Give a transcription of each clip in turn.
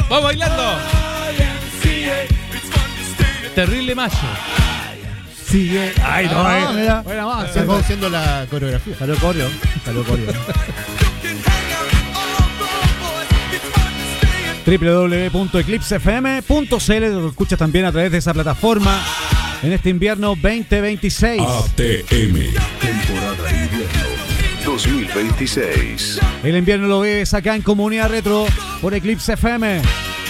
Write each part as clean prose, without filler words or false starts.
¡Vamos bailando! Terrible macho. Sigue. Ay, no, mira. Bueno, más. Estamos haciendo la coreografía. Salió coreo. www.eclipsefm.cl. Lo escuchas también a través de esa plataforma en este invierno 2026. ATM, temporada invierno 2026. El invierno lo vives acá en Comunidad Retro por Eclipse FM.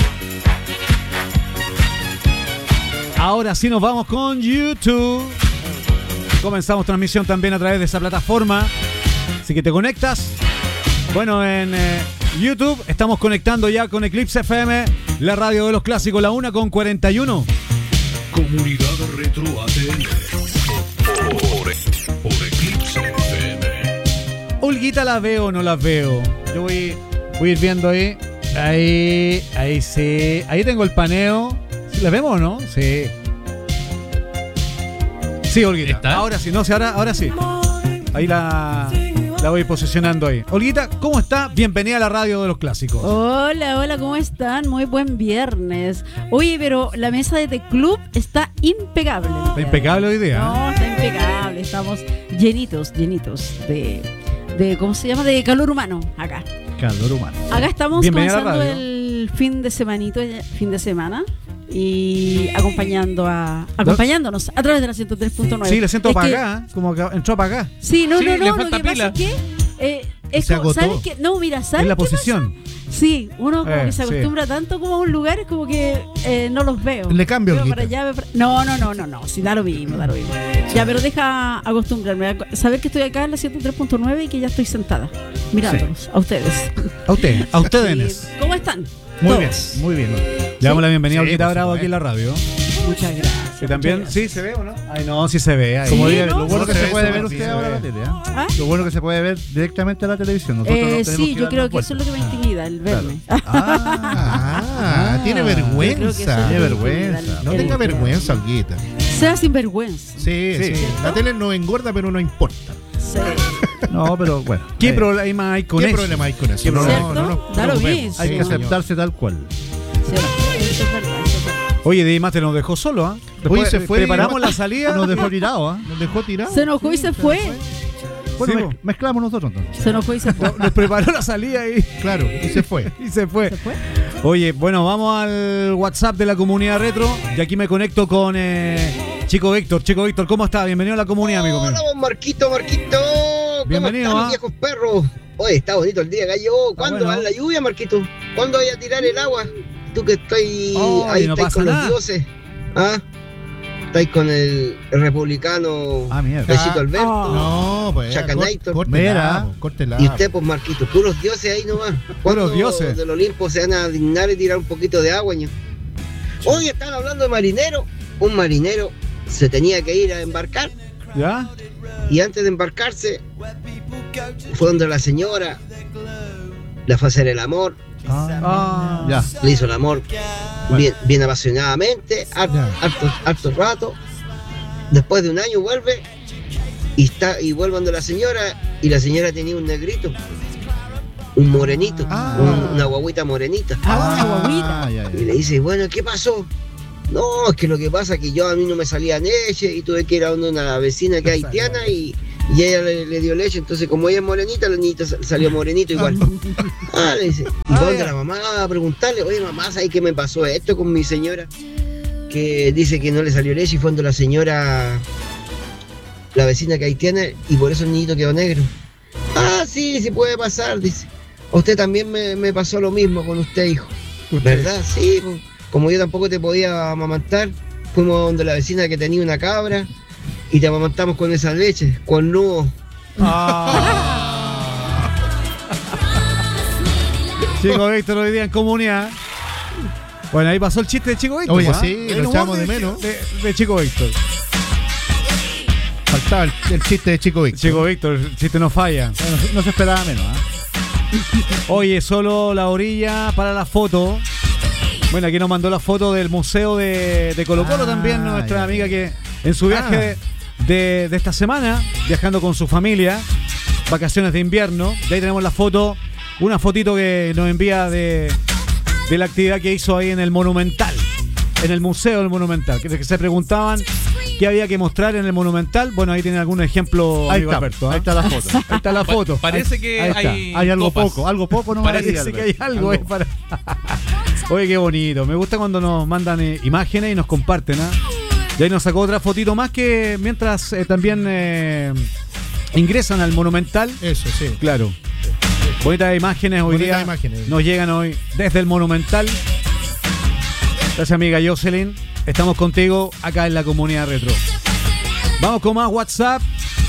Ahora sí nos vamos con YouTube. Comenzamos transmisión también a través de esa plataforma. Así que te conectas. Bueno, en YouTube estamos conectando ya con Eclipse FM, la radio de los clásicos, la 1:41. Comunidad Retro ATM por Eclipse FM. Olguita, ¿la veo o no la veo? Yo voy a ir viendo ahí. Ahí sí. Ahí tengo el paneo. ¿La vemos o no? Sí. Sí, Olguita. ¿Está? Ahora sí, no sé, ahora sí. Ahí la voy posicionando ahí. Olguita, ¿cómo está? Bienvenida a la radio de los clásicos. Hola, ¿cómo están? Muy buen viernes. Oye, pero la mesa de The Club está impecable. Está impecable hoy día. No, está impecable. Estamos llenitos de ¿cómo se llama? De calor humano acá. Calor humano. Acá estamos Bienvenida a la comenzando radio. el fin de semana y acompañándonos a través de la 103.9. Sí, le siento Es para que- acá, como que entró para acá. Sí, no, Sí, le lo falta que pasa pila. es que es Se como, agotó. ¿sabes qué? No, mira, ¿sabes En la qué pasa? posición. Sí, uno como que se sí. acostumbra tanto como a un lugar, es como que no los veo. Le cambio, Veo Olguita. para allá, veo para... No, sí, da lo mismo. Ya, pero deja acostumbrarme, saber que estoy acá en la 103.9 y que ya estoy sentada, mirándolos, a ustedes. A ustedes. Sí. ¿Cómo están? Muy Todos. bien, muy bien. Le damos la bienvenida a Sí, Olguita por Bravo supuesto. aquí en la radio. Muchas gracias. Que también, muchas sí, ¿se ve o no? Ay, no, sí se ve. Ahí. Sí, Como diga, no, lo bueno sí que se se ve, puede sí ver se usted ve. ahora en la tele, ¿ah? ¿Ah? Lo bueno que se puede ver directamente en la televisión. Nosotros no tenemos Sí, yo darnos creo que eso es lo que me intimida, el verme. Tiene Yo creo que eso vergüenza. es Tiene lo que vergüenza. intimida, No el- tenga vergüenza, Olguita. Sea sinvergüenza. Sí. La tele no engorda, pero no importa. Sí. No, pero bueno. ¿Qué problema hay con ¿Qué eso? problema hay con eso? ¿Qué No, problema? no, ¿Cierto? no, no, Da lo no vemos. mismo. Hay que Sí, aceptarse tal cual. Eso es verdad. Oye, Dimate nos dejó solo, ¿ah? Oye, se fue. Preparamos la salida. Nos dejó tirado, ¿ah? Nos dejó tirado. Se enojó y se fue. Bueno, Sí, mezclamos nosotros entonces. Se enojó y se fue. Nos preparó la salida y Claro, y se fue. se fue. ¿Se fue? Oye, bueno, vamos al WhatsApp de la comunidad retro. Y aquí me conecto con Chico Víctor. Chico Víctor, ¿cómo está? Bienvenido a la comunidad, amigo mío. Hola, vos, Marquito. ¿Cómo Bienvenido, están, ¿ah? viejos perros? Oye, está bonito el día, gallo. ¿Cuándo bueno. va la lluvia, Marquito? ¿Cuándo voy a tirar el agua? Tú que estoy Ay, ahí no estáis pasa con nada. los dioses. ¿Ah? Estáis con el republicano Ah, mierda. Besito Alberto. No, pues. Chacanator. Córtela. Córtela. Y usted, pues, Marquito, puros dioses ahí nomás. ¿Cuándo Puros dioses. del Olimpo se van a dignar y tirar un poquito de agua, ño? Hoy están hablando de marinero. Un marinero se tenía que ir a embarcar. ¿Ya? Y antes de embarcarse, fue donde la señora, le fue a hacer el amor, Ah, Ya. le hizo el amor bien apasionadamente, harto rato. Después de un año vuelve y vuelve donde la señora, y la señora tenía un negrito, un morenito, una guaguita morenita. Una guaguita. Y le dice, bueno, ¿qué pasó? No, es que lo que pasa es que a mí no me salía leche y tuve que ir a una vecina que es haitiana y ella le dio leche. Entonces, como ella es morenita, el niñito salió morenito igual. Le dice. Y fue donde la mamá a preguntarle, oye, mamá, ¿sabes qué me pasó esto con mi señora? Que dice que no le salió leche y fue donde la señora, la vecina que es haitiana, y por eso el niñito quedó negro. Sí puede pasar, dice. A usted también me pasó lo mismo con usted, hijo. ¿Verdad? Sí, pues. Como yo tampoco te podía amamantar, fuimos donde la vecina que tenía una cabra y te amamantamos con esa leche, con nudo. Chico Víctor hoy día en comunidad. Bueno, ahí pasó el chiste de Chico Víctor. Oye, ¿ah? sí, El lo humor echamos de menos. De Chico Víctor. Faltaba el chiste de Chico Víctor. Chico Víctor, el chiste no falla. Bueno, no se esperaba menos, ¿ah? Oye, solo la orilla para la foto. Bueno, aquí nos mandó la foto del museo de Colo Colo también, nuestra amiga que en su viaje de esta semana, viajando con su familia, vacaciones de invierno. De ahí tenemos la foto, una fotito que nos envía de de la actividad que hizo ahí en el Monumental, en el Museo del Monumental, que se preguntaban qué había que mostrar en el Monumental. Bueno, ahí tienen algún ejemplo, Ahí amigo está, Alberto, ¿eh? ahí está la foto. Ahí está la foto. Parece que Ahí está. Hay algo copas. poco no Parece que hay algo ahí para... Oye, qué bonito. Me gusta cuando nos mandan imágenes y nos comparten, ¿ah? Y ahí nos sacó otra fotito más que mientras también ingresan al Monumental. Eso, sí. Claro. Bonitas imágenes hoy Bonitas día. imágenes. Nos llegan hoy desde el Monumental. Gracias, amiga Jocelyn. Estamos contigo acá en la comunidad retro. Vamos con más WhatsApp.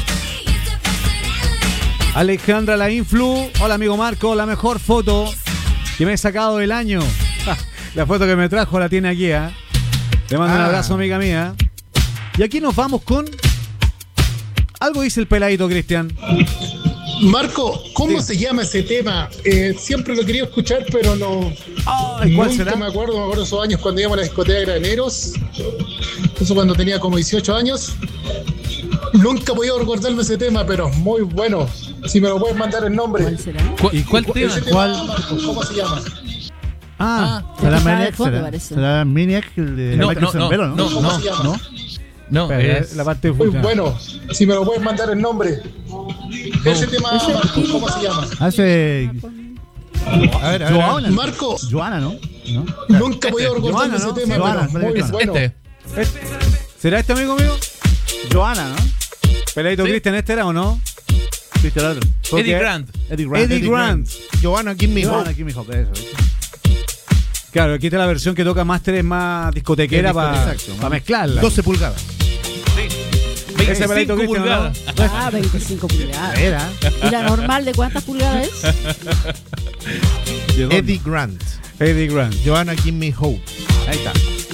Alejandra la Influ. Hola, amigo Marco. La mejor foto que me he sacado del año. La foto que me trajo la tiene aquí, ¿eh? Le mando un abrazo, amiga mía. Y aquí nos vamos con... Algo dice el peladito, Cristian. Marco, ¿cómo se llama ese tema? Siempre lo quería escuchar, pero no. Ay, ¿cuál nunca será? me acuerdo esos años cuando íbamos a la discoteca de Graneros. Eso cuando tenía como 18 años. Nunca podía recordarme ese tema, pero muy bueno. Si me lo puedes mandar el nombre. ¿Cuál será? ¿Y cuál tema? Ese tema, Marco, ¿cómo se llama? ¿Será Está de Maniac? fondo, parece. ¿Será Maniac? El de No, Michael no, Zambello, no, ¿Cómo se llama? No, Espera, es... la parte Muy de bueno. Si me lo puedes mandar el nombre. Ese tema, Marco, ¿cómo se llama? Hace... A ver. Joana. Marco, Joana, ¿no? nunca podía recordarme Joana, ¿no? ese tema, Sí, Joana, pero muy es bueno. ¿Será este amigo mío? Joana, ¿no? Peladito Sí. Cristian, ¿este era o no? Viste el otro. Porque- Eddie Grant. Eddie Grant. Joana, give me hope. Joana, give me hope, eso. Claro, aquí está la versión que toca Master, es más discotequera para Exacto. mezclarla. 12 pulgadas. Ese peladito 25 Cristian, pulgadas. Ah, 25 pulgadas. Era ¿Y la normal de cuántas pulgadas es? ¿De dónde? Eddie Grant. Eddie Grant. Joanna, give me hope. Ahí está.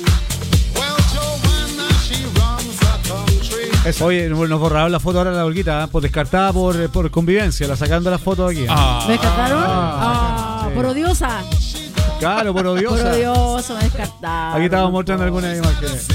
Eso. Oye, nos borraron la foto ahora de la Olguita, por descartada por convivencia, la sacando la foto aquí. Ah. ¿Me descartaron? sí. Por odiosa. Claro, por Por odiosa. odiosa, me descartaron. Aquí estábamos mostrando algunas imágenes.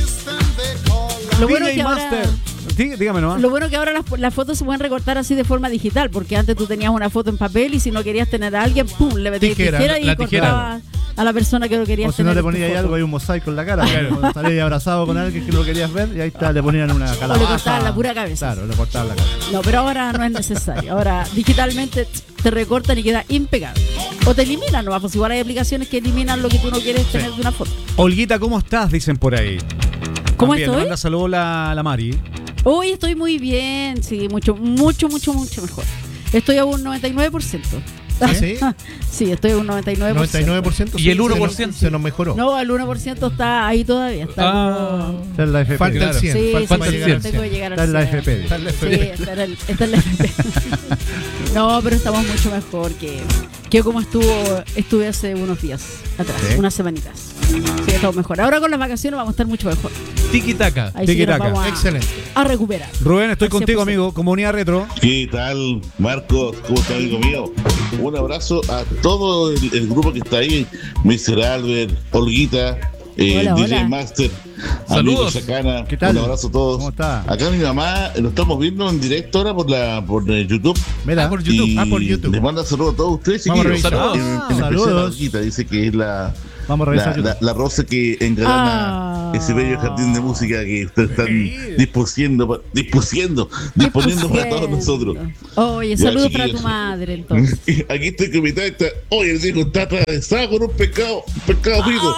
Lo bueno DJ que ahora... Master. Sí, dígame nomás. Lo bueno que ahora las fotos se pueden recortar así de forma digital, porque antes tú tenías una foto en papel y si no querías tener a alguien, pum, le metías Tijera, tijera y la tijera. cortabas a la persona que lo querías O si tener. no le en tu ponía ahí foto. algo, hay un mosaico en la cara. Salía ahí abrazado con alguien que no lo querías ver y ahí está, le ponían una calabaza. cortaban la pura cabeza. Claro, le cortaban la cabeza. No, pero ahora no es necesario. Ahora digitalmente te recortan y queda impecable. O te eliminan, ¿no? Pues igual hay aplicaciones que eliminan lo que tú no quieres tener de una foto. Olguita, ¿cómo estás? Dicen por ahí. ¿Cómo También, estoy? Manda saludos la Mari. Hoy estoy muy bien, sí, mucho mejor. Estoy a un 99%. ¿Ah, sí? Sí, estoy a un 99%. 99%. ¿Y el sí, 1%? Se nos mejoró. No, el 1% está ahí todavía. Está como- Está en la FP. Falta el Claro. 100. Sí, falta sí, el sí, 100. tengo que llegar al Está en la 100. FP. Sí, está en la FP. No, pero estamos mucho mejor que como estuve hace unos días atrás, ¿Sí? unas semanitas. Sí, estamos mejor. Ahora con las vacaciones vamos a estar mucho mejor. Tiki Taka. Ahí sí que nos Tiki-taka. vamos Excelente. a recuperar. Rubén, estoy Al contigo, 100%. amigo. Comunidad Retro. ¿Qué tal, Marcos? ¿Cómo está, amigo mío? Un abrazo a todo el grupo que está ahí. Mr. Albert, Olguita, Hola, DJ hola. Master, Saludos. amigos Sacana. ¿Qué tal? Un abrazo a todos. ¿Cómo está? Acá mi mamá lo estamos viendo en directo ahora por YouTube. Mira. por YouTube. Y por YouTube. les manda saludos a todos ustedes. Vamos a chiquillos. revisar. En especial a Saludos. Olguita, dice que es la Vamos a revisar YouTube. la rosa que engalana ese bello jardín de música que ustedes están disponiendo para todos nosotros. Oye, Ya, saludos para chiquillos. tu madre, entonces. Aquí estoy con mi tata. Oye, el viejo está atravesado con un pescado frito.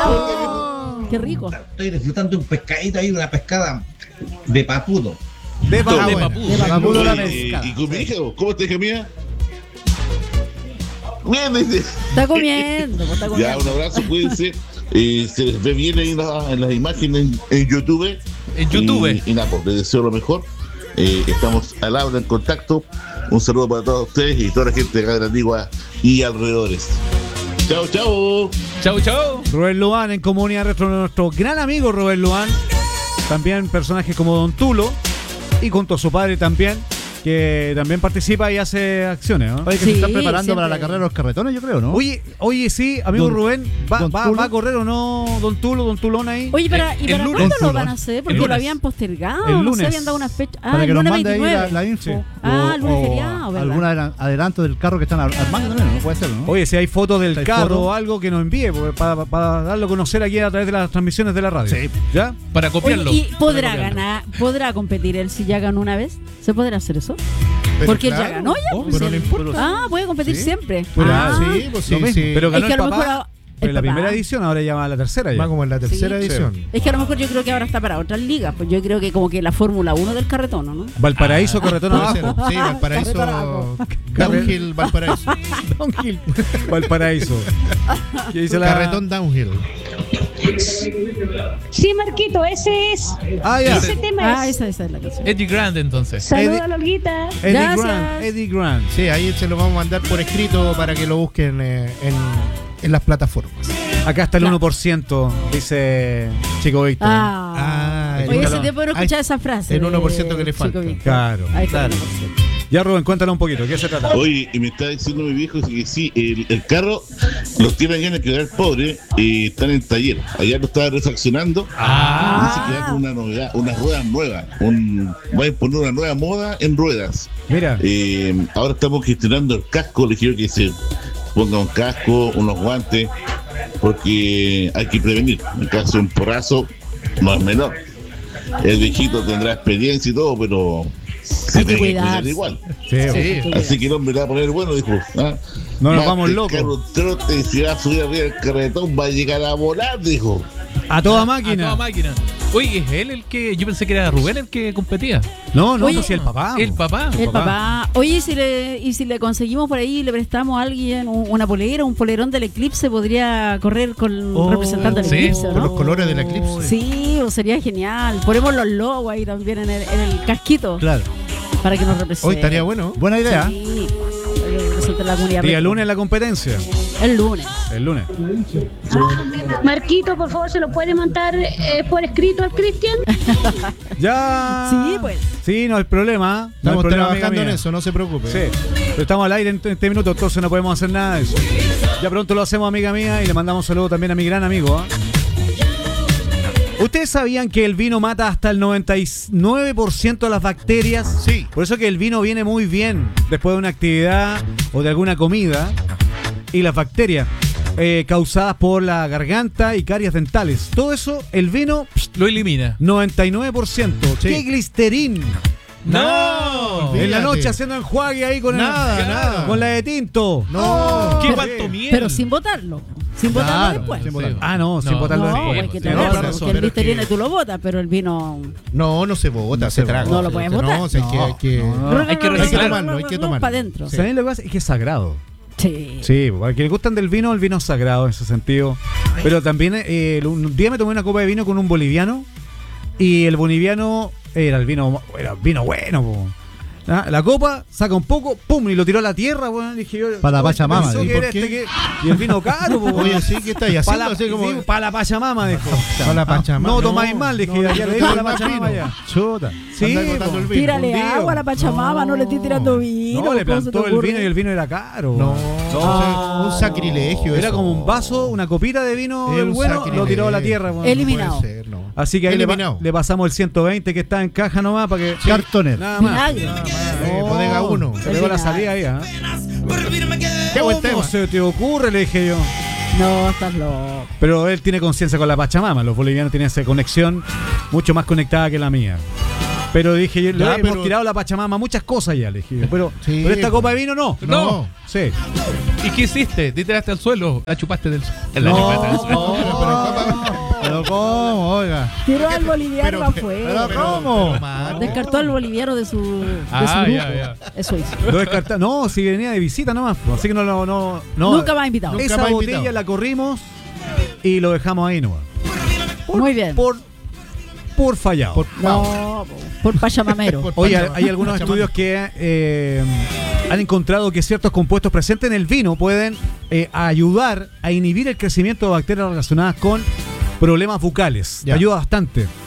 Qué rico. Estoy disfrutando de un pescadito ahí, una pescada de papudo. De De Papudo. Papudo. Papudo la Oye, pescada. y con mi hija, ¿cómo está, hija mía? Bien, dice. Está comiendo, pues, está Ya, comiendo. un abrazo, cuídense. Se les ve bien ahí en las imágenes en YouTube. En YouTube. Y nada, pues les deseo lo mejor. Estamos al habla, en contacto. Un saludo para todos ustedes y toda la gente de acá de la Antigua y alrededores. Chao, chao. Chau, chau. Rubén Luan en Comunidad Retro, nuestro gran amigo Rubén Luan. También personajes como Don Tulo y junto a su padre también. que también participa y hace acciones, ¿no? Oye, que Sí, se están preparando para la siempre. carrera de los carretones, yo creo, ¿no? Oye, sí, amigo Don- Rubén, Don Tulo. ¿va a correr o no Don Tulo, Don Tulón ahí? Oye, ¿y para el cuándo lunes. lo van a hacer? Porque El lo lunes. habían postergado. El No lunes. sé, habían dado una fecha. para el que nos lunes mande ahí 29. la info. Sí. Lunes feriado, ¿verdad? algún adelanto del carro que están armando también, ¿no? Puede ser, ¿no? Oye, si hay fotos del ¿Hay carro fotos? o algo que nos envíe para darlo a conocer aquí a través de las transmisiones de la radio. Sí. ¿Ya? Para copiarlo. Oye, ¿y podrá Para copiarlo. ganar, podrá competir él si ya ganó una vez? ¿Se podrá hacer eso? Porque él ya ganó ya. Oh, pues, pero no él- importa. puede competir Sí. siempre. Pero, Ah, sí, pues sí, Lo mismo. sí. Pero ganó Es que el a lo papá mejor en la papá. primera edición, ahora ya va a la tercera. Ya. Va como en la tercera Sí. edición. Es que a lo mejor yo creo que ahora está para otras ligas. Pues yo creo que como que la Fórmula 1 del carretón, ¿no? Valparaíso, Carretón Puede abajo. ser. Sí, Valparaíso. Carretón abajo. Downhill, Valparaíso. Downhill. Valparaíso. ¿Qué dice la... Carretón Downhill. Sí, Marquito, ese es. Ah, ya. Ese tema es. Esa es la canción. Eddie Grant, entonces. Saluda a la Olguita. Eddie Gracias. Grant. Eddie Grant. Sí, ahí se lo vamos a mandar por escrito para que lo busquen en las plataformas. Acá está el 1%, dice Chico Víctor. el Oye, uno- ese tiempo no ahí- escuchar esa frase. el 1% que le de falta. Chico Víctor. Claro. Ahí está el Claro. 1%. Ya, Rubén, cuéntalo un poquito. ¿Qué se trata? Oye, y me está diciendo mi viejo que sí, el carro los tienen ya en el quedar pobre y están en taller. Allá lo estaba refaccionando. Dice que va con una novedad, unas ruedas nuevas. Va a imponer una nueva moda en ruedas. Mira. Ahora estamos gestionando el casco. Le quiero que se ponga un casco, unos guantes, porque hay que prevenir. En caso de un porrazo, no es menor. El viejito tendrá experiencia y todo, pero se Hay que tiene que cuidarse. cuidar igual. Sí. Así que el hombre le va a poner bueno, dijo. ¿Ah? No nos Va vamos a locos. pescar un trote y si va a subir arriba del carretón, va a llegar a volar, dijo. A toda A máquina. toda máquina. Oye, ¿es él el que...? Yo pensé que era Rubén el que competía. No, Oye, pues sí, el papá. El papá. El papá. Oye, ¿y si le conseguimos por ahí, le prestamos a alguien una polera, un polerón del Eclipse, podría correr con representante del sí, Eclipse, Con ¿no? los colores del Eclipse. Sí, sería genial. Ponemos los logos ahí también en el casquito Claro. para que nos represente. Hoy estaría bueno. Buena idea. Sí, para que represente la comunidad. Día retro. lunes la competencia. El lunes. El lunes. Marquito, por favor, ¿se lo puede mandar por escrito al Cristian? Ya. Sí, pues. Sí, no hay problema. No hay Estamos problema, amiga trabajando en mía. eso, no se preocupe. Sí. Pero estamos al aire en 30 minutos, entonces no podemos hacer nada de eso. Ya pronto lo hacemos, amiga mía, y le mandamos un saludo también a mi gran amigo. ¿Ustedes sabían que el vino mata hasta el 99% de las bacterias? Sí. Por eso que el vino viene muy bien después de una actividad o de alguna comida. Y las bacterias causadas por la garganta y caries dentales. Todo eso, el vino, Lo elimina. 99%. Sí. ¡Qué glisterín! ¡No! En la Olvídate. noche haciendo enjuague ahí con Nada. con la de tinto. No. ¡Qué Sí. cuanto miel! Pero sin botarlo. Sin botarlo Claro, después. sin botarlo. Ah, no, sin botarlo No, después. hay que Sí, tenerlo, no, porque razón. el pero es que- listerine tú lo botas, pero el vino... No se vota, No se se traga. vota. No lo puedes botar. No, o sea, hay que Hay que reciclarlo. tomarlo. Para adentro. ¿Saben lo que pasa? Es que es sagrado. Sí. Sí, para que le gustan del vino, el vino es sagrado en ese sentido. Pero también un día me tomé una copa de vino con un boliviano y el boliviano era vino bueno. Po. Ah, la copa saca un poco, pum, y lo tiró a la tierra, bueno, dije yo. Para la Pachamama, pensó ¿y que por era qué? y el vino caro, po, Oye, sí, ¿qué estáis para haciendo? Así como... para la Pachamama, dijo. Para la Pachamama. No tomáis mal, dije, ya le digo a la Pachamama ya. Chuta. Sí, Anda botando po. el vino. Tírale hundido. agua a la Pachamama, no le estés tirando vino. No, le ¿cómo se te plantó el ocurre? vino y el vino era caro. No, No. un sacrilegio. Era eso. como un vaso, una copita de vino Es del un bueno, sacrilegio. lo tiró a la tierra. Bueno. Eliminado. Puede ser, no. Así que ahí Eliminado. le pasamos el 120 que está en caja nomás para que... Cartoner. Nada más. Vinagre. Bodega 1. Se pegó la salida ahí, ¿ah? Qué buen ¿Cómo tema. se te ocurre? Le dije yo. No, estás loco. Pero él tiene conciencia con la Pachamama. Los bolivianos tienen esa conexión mucho más conectada que la mía. Pero dije yo, le Ya, hemos pero- tirado a la Pachamama muchas cosas ya, le dije yo. Pero, Sí, pero esta pues. copa de vino no. No. Sí. ¿Y qué hiciste? ¿Te tiraste al suelo? ¿La chupaste del suelo? La No. chupaste del suelo. Pero ¿cómo? Oiga. Tiró al boliviano afuera. Pero ¿cómo? Descartó al boliviano de su Ah, grupo. ya. Eso hizo. Lo descartá. No, si venía de visita nomás. Pues, así que no. Nunca más invitado. Nunca Esa más botella invitado. la corrimos y lo dejamos ahí nomás. Muy bien. Por fallado. Por No, por pachamamero. Por Oye, Pachamama. hay algunos Pachamama. estudios que han encontrado que ciertos compuestos presentes en el vino pueden ayudar a inhibir el crecimiento de bacterias relacionadas con problemas bucales. Ya. Ayuda bastante.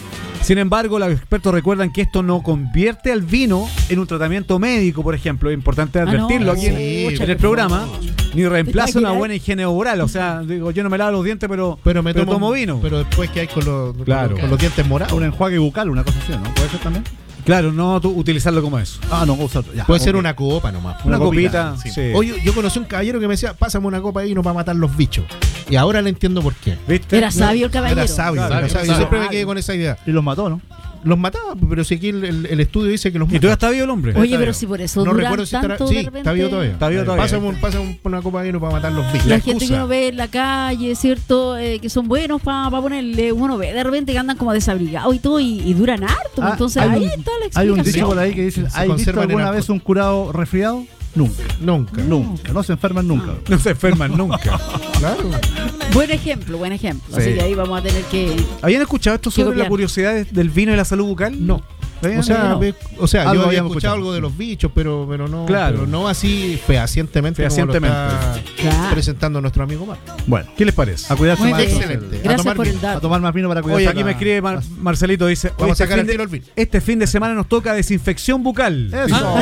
Sin embargo, los expertos recuerdan que esto no convierte al vino en un tratamiento médico, por ejemplo. Es importante advertirlo no, aquí en el programa. Ni reemplaza una buena higiene oral. O sea, digo, yo no me lavo los dientes, pero tomo vino. Pero después, ¿qué hay con los dientes morados? Un enjuague bucal, una cosa así, ¿no? ¿Puede ser también? Claro, no utilizarlo como eso. No usarlo. Puede ser una copa nomás. Una copita. Sí. Oye, yo conocí un caballero que me decía, pásame una copa de vino para matar los bichos. Y ahora le entiendo por qué. ¿Viste? Era sabio el caballero. Era sabio. Yo siempre me quedé con esa idea. Y los mató, ¿no? Los mataba, pero si aquí el estudio dice que los mataba. ¿Y todavía está vivo el hombre? Oye, pero si por eso no duran recuerdo si tanto sí, de repente. está vivo todavía. Está vivo todavía. Pásame una copa de vino para matar los bichos. La gente que uno ve en la calle, ¿cierto? Que son buenos para ponerle, uno ve de repente que andan como desabrigados y todo y duran harto. Entonces ahí está la explicación. Hay un dicho por ahí que dice, ¿has visto alguna vez un curado resfriado? Nunca. No se enferman nunca. No se enferman nunca. Claro. Buen ejemplo. Sí. Así que ahí vamos a tener que... ¿Habían escuchado esto sobre la curiosidad del vino y la salud bucal? No. O sea, yo había escuchado algo de los bichos, pero no, claro. pero no así fehacientemente como lo está presentando nuestro amigo Mar. Bueno, ¿qué les parece? A cuidarse más. Excelente. Gracias por el dato. A tomar más vino para cuidarse. Oye, aquí me escribe Marcelito, dice, vamos a sacar el tiro al vino. Este fin de semana nos toca desinfección bucal.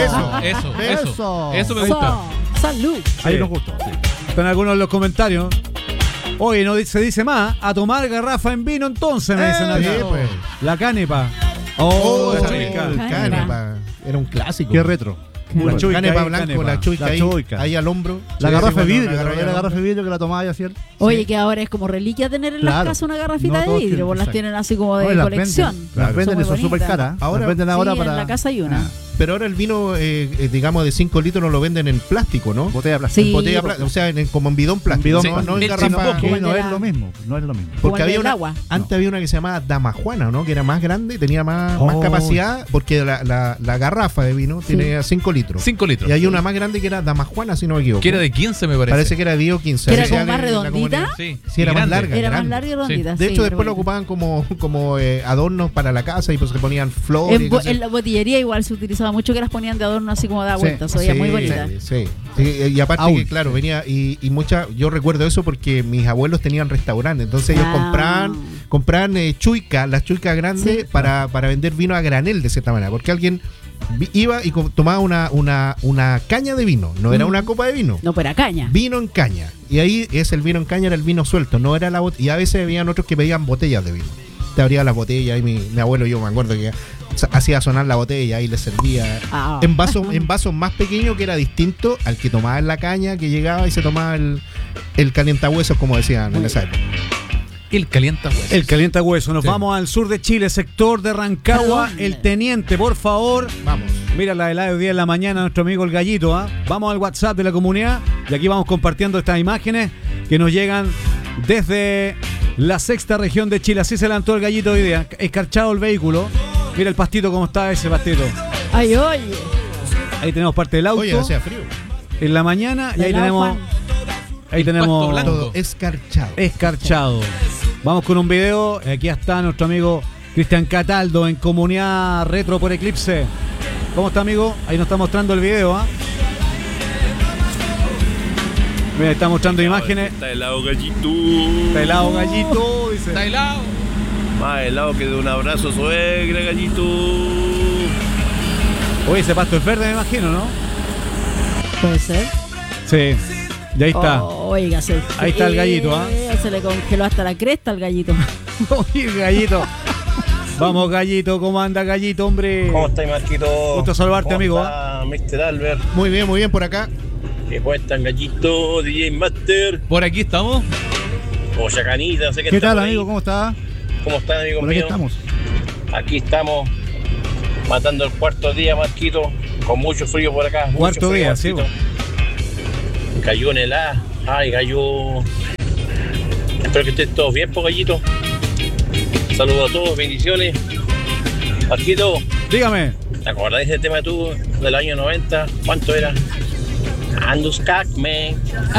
Eso me gusta. Salud. Ahí nos gusta. Están algunos de los comentarios. Oye, no se dice más, a tomar garrafa en vino entonces, me dicen acá. Sí, pues. La canepa. El canepa. Era un clásico. Qué retro. La canepa blanco, la chuica ahí al hombro. La garrafa de vidrio. La garrafa de vidrio que la tomaba ya cierto. Oye, que ahora es como reliquia tener en las casas una garrafita de vidrio, porque las tienen así como de colección. Las venden, son súper caras. Ahora venden ahora para... en la casa hay una. Pero ahora el vino, digamos, de 5 litros no lo venden en plástico, ¿no? Botella de plástico. Sí. Botella o sea, como en bidón plástico. No en garrafa. No es lo mismo. Porque había antes había una que se llamaba Damajuana, ¿no? Que era más grande, tenía más capacidad, porque la garrafa de vino tiene 5 litros. 5 litros. Y hay una más grande que era Damajuana, si no me equivoco. Que era de 15, me parece. Parece que era de 10 o 15. ¿Era como más redondita? Sí, era más larga. Era más larga y redondita. De hecho, después lo ocupaban como adornos para la casa y pues se ponían flores. En la botillería igual se utilizaba mucho que las ponían de adorno así como da vueltas, oía muy bonita. Sí. Y aparte que claro, venía y yo recuerdo eso porque mis abuelos tenían restaurantes, entonces ellos compraban chuica, las chuicas grandes para vender vino a granel de cierta manera, porque alguien iba y tomaba una caña de vino, no era una copa de vino. No, pero era caña. Vino en caña. Y ahí el vino en caña era el vino suelto, no era la botella. Y a veces habían otros que pedían botellas de vino. Te abría las botellas y mi abuelo, yo me acuerdo que hacía sonar la botella y le servía en vasos más pequeños, que era distinto al que tomaba en la caña, que llegaba y se tomaba el calientahuesos, como decían en esa época. El calientahuesos. El calientahuesos. Nos vamos al sur de Chile, sector de Rancagua. El Teniente, por favor. Vamos. Mira la helada de hoy día en la mañana, nuestro amigo el Gallito. Vamos al WhatsApp de la comunidad y aquí vamos compartiendo estas imágenes que nos llegan desde la sexta región de Chile. Así se levantó el Gallito hoy día. Escarchado el vehículo. Mira el pastito, cómo está ese pastito. Ay, oye. Ahí tenemos parte del auto. Oye, hacía frío. En la mañana y ahí tenemos... Ahí tenemos todo escarchado. Vamos con un video. Aquí está nuestro amigo Cristian Cataldo en Comunidad Retro por Eclipse. ¿Cómo está, amigo? Ahí nos está mostrando el video. Mira, está mostrando imágenes. Está helado, Gallito. Está helado, Gallito, dice. Está helado. Más helado que de un abrazo, suegra, Gallito. Oye, ese pasto es verde, me imagino, ¿no? Puede ser. Sí. Y ahí está. Oiga, ahí está el Gallito, Se le congeló hasta la cresta al Gallito. Oye, Gallito. Vamos, Gallito. ¿Cómo anda, Gallito, hombre? ¿Cómo estás, Marquito? Gusto saludarte, amigo. Mr. Albert. Muy bien por acá. ¿Qué cuentan, Gallito? DJ Master. Por aquí estamos. O Chacanita, sé que ¿Qué tal, amigo? ¿Cómo está? ¿Cómo están, amigos míos? Estamos. Aquí estamos matando el cuarto día, Marquito, con mucho frío por acá. Cuarto día, sí. Cayó en el A. Ay, cayó. Espero que estén todos bien, Gallito. Saludos a todos, bendiciones. Marquito. Dígame. ¿Te acordás de ese tema tú del año 90? ¿Cuánto era? Andus Cac, man.